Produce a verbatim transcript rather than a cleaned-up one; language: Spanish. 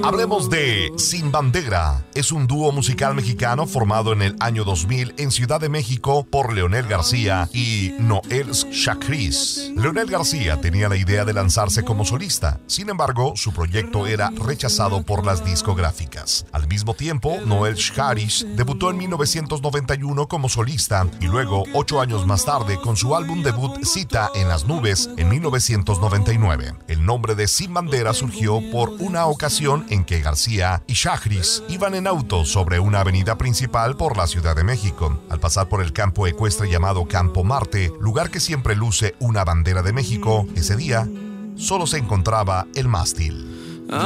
Hablemos de Sin Bandera. Es un dúo musical mexicano formado en el año dos mil en Ciudad de México por Leonel García y Noel Chagris. Leonel García tenía la idea de lanzarse como solista, sin embargo, su proyecto era rechazado por las discográficas. Al mismo tiempo, Noel Chagris debutó en mil novecientos noventa y uno como solista y luego, ocho años más tarde, con su álbum debut Cita en las Nubes en mil novecientos noventa y nueve. El nombre de Sin Bandera surgió por una ocasión en que García y Chagris iban en auto sobre una avenida principal por la Ciudad de México. Al pasar por el campo ecuestre llamado Campo Marte, lugar que siempre luce una bandera de México, ese día solo se encontraba el mástil.